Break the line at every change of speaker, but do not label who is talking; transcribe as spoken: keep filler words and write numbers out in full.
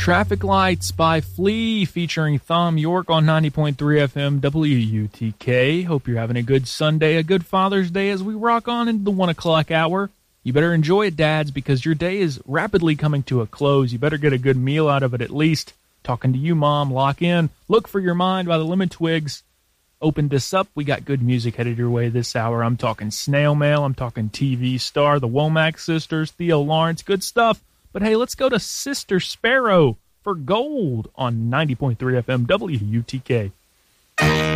Traffic Lights by Flea featuring Thom Yorke on ninety point three F M W U T K. Hope you're having a good Sunday, a good Father's Day as we rock on into the one o'clock hour. You better enjoy it, dads, because your day is rapidly coming to a close. You better get a good meal out of it at least. Talking to you, Mom. Lock in. Look for Your Mind by the Lemon Twigs. Open this up. We got good music headed your way this hour. I'm talking Snail Mail. I'm talking T V Star, the Womack Sisters, Theo Lawrence. Good stuff. But hey, let's go to Sister Sparrow for Gold on ninety point three F M W U T K.